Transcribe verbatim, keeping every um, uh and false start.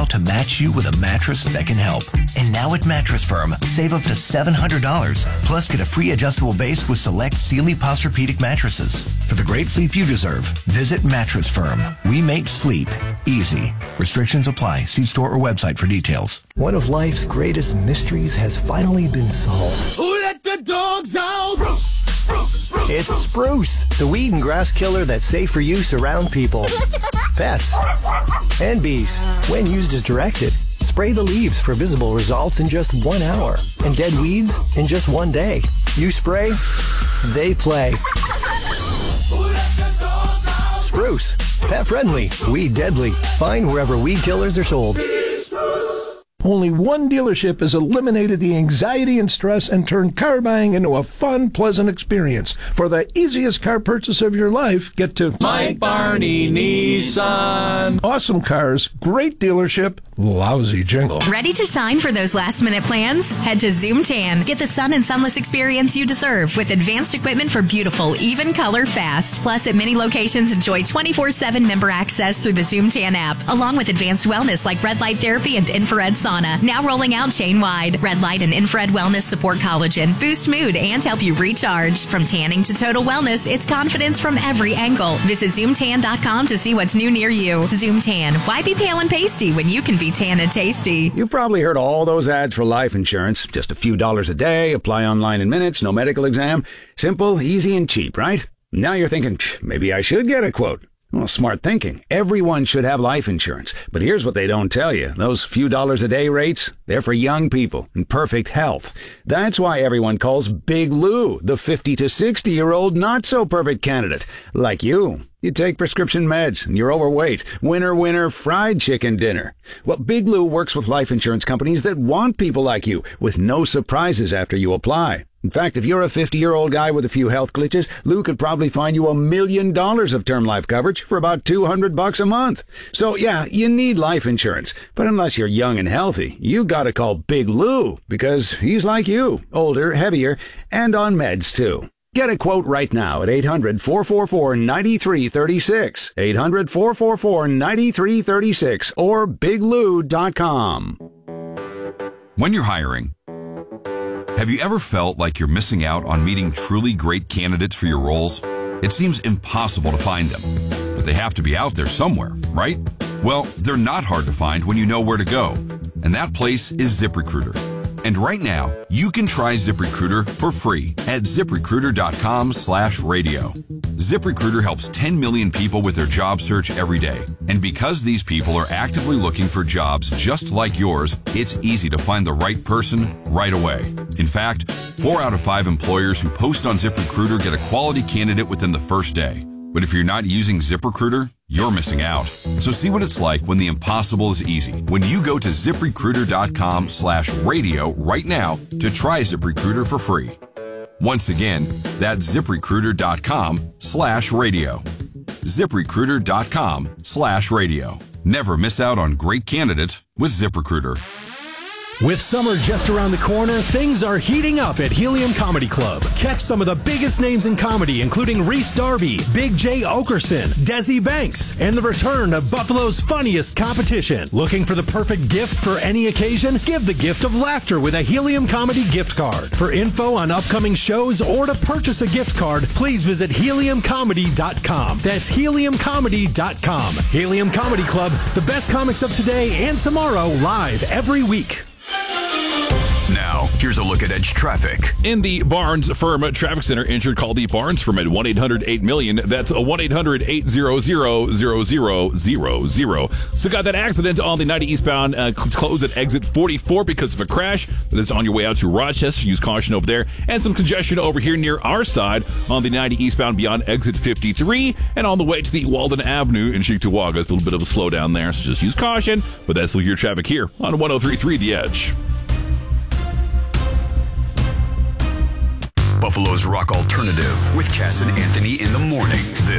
proud to match you with a mattress that can help. And now at Mattress Firm, save up to seven hundred dollars. Plus, get a free adjustable base with select Sealy Posturepedic mattresses. For the great sleep you deserve, visit Mattress Firm. We make sleep easy. Restrictions apply. See store or website for details. One of life's greatest mysteries has finally been solved. Who let the dogs out? Spruce, spruce, spruce, it's Spruce, the weed and grass killer that's safe for use around people, pets, and bees. When used as directed, spray the leaves for visible results in just one hour, and dead weeds in just one day. You spray, they play. Spruce, pet friendly, weed deadly. Find wherever weed killers are sold. Only one dealership has eliminated the anxiety and stress and turned car buying into a fun, pleasant experience. For the easiest car purchase of your life, get to Mike Barney Nissan. Awesome cars, great dealership, lousy jingle. Ready to shine for those last-minute plans? Head to Zoom Tan. Get the sun and sunless experience you deserve with advanced equipment for beautiful, even color fast. Plus, at many locations, enjoy twenty-four seven member access through the Zoom Tan app, along with advanced wellness like red light therapy and infrared sauna. Now rolling out chain-wide. Red light and infrared wellness support collagen, boost mood, and help you recharge. From tanning to total wellness, it's confidence from every angle. Visit zoom tan dot com to see what's new near you. Zoom Tan. Why be pale and pasty when you can be tan and tasty? You've probably heard all those ads for life insurance. Just a few dollars a day, apply online in minutes, no medical exam. Simple, easy, and cheap, right? Now you're thinking, maybe I should get a quote. Well, smart thinking. Everyone should have life insurance. But here's what they don't tell you. Those few dollars a day rates, they're for young people in perfect health. That's why everyone calls Big Lou the fifty to sixty-year-old not-so-perfect candidate. Like you. You take prescription meds and you're overweight. Winner, winner, fried chicken dinner. Well, Big Lou works with life insurance companies that want people like you with no surprises after you apply. In fact, if you're a fifty-year-old guy with a few health glitches, Lou could probably find you a million dollars of term life coverage for about two hundred bucks a month. So yeah, you need life insurance. But unless you're young and healthy, you gotta call Big Lou because he's like you, older, heavier, and on meds too. Get a quote right now at eight hundred, four four four, nine three three six, eight hundred, four four four, nine three three six, or big lou dot com. When you're hiring, have you ever felt like you're missing out on meeting truly great candidates for your roles? It seems impossible to find them, but they have to be out there somewhere, right? Well, they're not hard to find when you know where to go, and that place is ZipRecruiter. And right now, you can try ZipRecruiter for free at ZipRecruiter.com slash radio. ZipRecruiter helps ten million people with their job search every day. And because these people are actively looking for jobs just like yours, it's easy to find the right person right away. In fact, four out of five employers who post on ZipRecruiter get a quality candidate within the first day. But if you're not using ZipRecruiter, you're missing out. So see what it's like when the impossible is easy. When you go to ZipRecruiter.com slash radio right now to try ZipRecruiter for free. Once again, that's ZipRecruiter.com slash radio. ZipRecruiter.com slash radio. Never miss out on great candidates with ZipRecruiter. With summer just around the corner, things are heating up at Helium Comedy Club. Catch some of the biggest names in comedy, including Reese Darby, Big J Okerson, Desi Banks, and the return of Buffalo's funniest competition. Looking for the perfect gift for any occasion? Give the gift of laughter with a Helium Comedy gift card. For info on upcoming shows or to purchase a gift card, please visit helium comedy dot com. That's helium comedy dot com. Helium Comedy Club, the best comics of today and tomorrow, live every week. Now, here's a look at Edge traffic. In the Barnes Firm Traffic Center, injured, call the Barnes Firm at one eight hundred eight million. That's one eight hundred eight hundred zero zero zero zero. So got that accident on the ninety eastbound, uh, closed at exit forty-four because of a crash that is on your way out to Rochester. Use caution over there. And some congestion over here near our side on the ninety eastbound beyond exit fifty-three. And on the way to the Walden Avenue in Cheektowaga. It's a little bit of a slowdown there, so just use caution. But that's your traffic here on one oh three point three The Edge. Buffalo's Rock Alternative with Cass and Anthony in the morning.